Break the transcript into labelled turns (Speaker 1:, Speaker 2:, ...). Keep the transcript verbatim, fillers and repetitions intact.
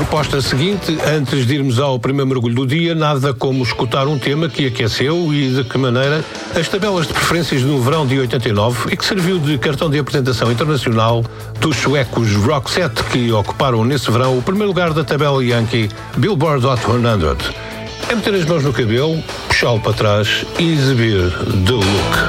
Speaker 1: proposta seguinte, antes de irmos ao primeiro mergulho do dia, nada como escutar um tema que aqueceu e de que maneira as tabelas de preferências no verão de oitenta e nove e que serviu de cartão de apresentação internacional dos suecos Roxette, que ocuparam nesse verão o primeiro lugar da tabela Yankee Billboard Hot cem. É meter as mãos no cabelo, puxá-lo para trás e exibir The Look.